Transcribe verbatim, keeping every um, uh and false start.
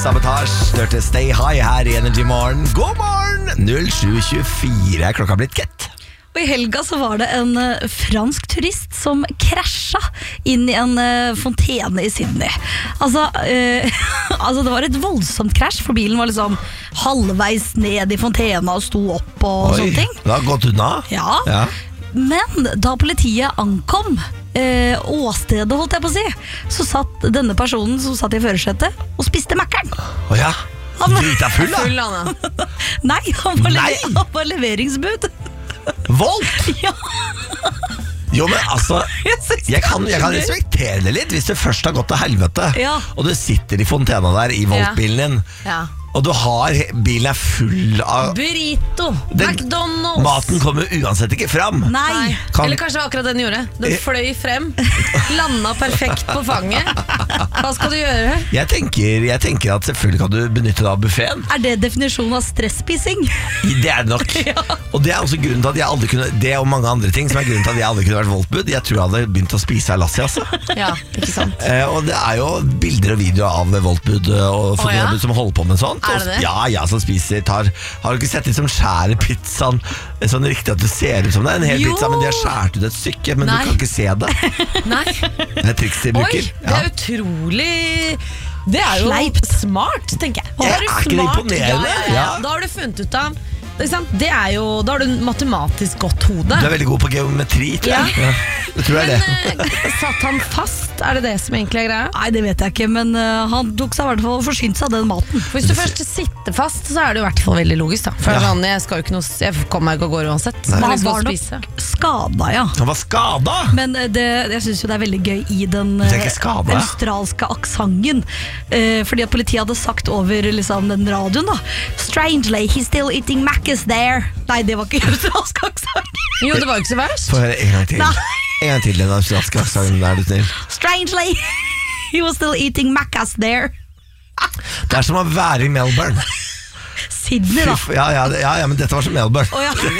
Sabotage, hørte Stay High her i Energy Morgen. God morgen! null sju tjuefire er klokka blitt kett. Og I helga så var det en uh, fransk turist som krasja inn i en uh, fontene i Sydney. Altså, uh, altså det var et voldsomt krasj, for bilen var liksom halvveis ned i fontena og sto opp og Oi, sånne ting. det har gått unna. Ja, Ja. Men da politiet ankom uh, åstedet, holdt jeg på å si, så satt denne personen som satt i førersetet og spiste Mac-eren. Åja, Han- drita full da. Full, Anna. Nei, han var, Nei! lever- han var leveringsbud. Volt! Ja, Jo, men altså, jeg synes det jeg kan, var jeg kan så gøy. respektere det litt hvis det først har gått til helvete. Ja. Og du sitter i fontena der i Volt-bilen din, Ja. og du har, bilen er full av Burrito, Den- McDonald's. maten kommer uansett ikke fram. Nei. Kan- Eller kanskje det var akkurat det den gjorde. Den fløy frem, landa perfekt på fanget. Hva skal du gjøre? Jeg tenker, jeg tenker at selvfølgelig kan du benytte deg av buffeten. Er det definisjonen av stresspising? Det er det nok. Og det er også grunnen til at jeg aldri kunne Det og mange andre ting som er grunnen til at jeg aldri kunne vært Volt-bud. Jeg tror jeg hadde begynt å spise Alassi, altså. Ja, ikke sant? Eh, og det er jo bilder og videoer av Volt-bud og fotballbud ja? som holder på med sånt. Er det det? Og, ja, ja, som spiser tar, Har du ikke sett de som skjærer pizzaen sånn riktig at det ser ut som det er en hel Jo. pizza, men de har skjært ut et stykke, men Nei. du kan ikke se det. Nei. Det er triks de Oi, bruker. det er utrolig. Det er jo Sleipt. smart, tenker jeg. Ja, Da er du er ikke det smart. imponerende? Ja, ja, ja. Ja. Da har du funnet ut av det er sant? Det er jo, da har du en matematisk godt hode. Du er veldig god på geometri, tror jeg. Ja. Ja, det tror jeg Men det. eh, satt han fast? Er det det som egentlig er greia? Nei, det vet jeg ikke, men uh, han tok seg i hvert fall og forsynte seg av den maten. For Hvis du først sitter fast, så er det jo i hvert fall veldig logisk. Da. For Ja. sånn, jeg, skal jo ikke noe, jeg kommer meg ikke og går uansett. Nei. Men Han jeg skal var spise. nok skada, ja. Han var skada! Men uh, det, jeg syns jo det er veldig gøy i den Du uh, tenker skada, ja. australske aksenten. Uh, fordi at politiet hadde sagt over liksom, den radioen, da. Strangely, he's still eating Macca's there. Nei, det var ikke australsk aksent. Jo, det var jo ikke så verst. Få høre en gang til. Nei. En gang til den australske aksenten, er du snill. Strangely, he was still eating Macca's there. Det er som å være i Melbourne. Sydney, da. Fy f- Ja, ja, det- ja, ja, men dette var som Melbourne. Å, ja.